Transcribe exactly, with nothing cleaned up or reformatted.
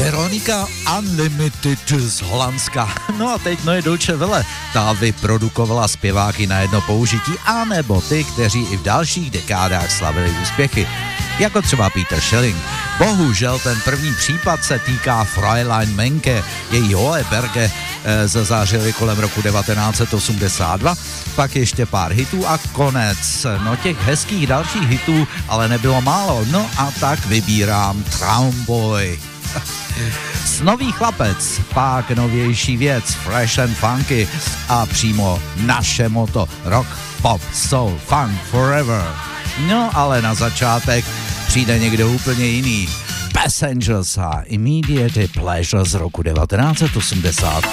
Veronika Unlimited z Holandska. No a teď Neue Deutsche Welle. Ta vyprodukovala zpěváky na jedno použití, anebo ty, kteří i v dalších dekádách slavili úspěchy. Jako třeba Peter Schilling. Bohužel ten první případ se týká Fräulein Menke, její Hoheberge e, zazářili kolem roku devatenáct set osmdesát dva, pak ještě pár hitů a konec. No těch hezkých dalších hitů ale nebylo málo, no a tak vybírám Traumboy. Snový chlapec, pak novější věc, fresh and funky a přímo naše moto rock, pop, soul, funk forever. No ale na začátek přijde někdo úplně jiný. Passengers a Immediate Pleasure z roku devatenáct set osmdesát.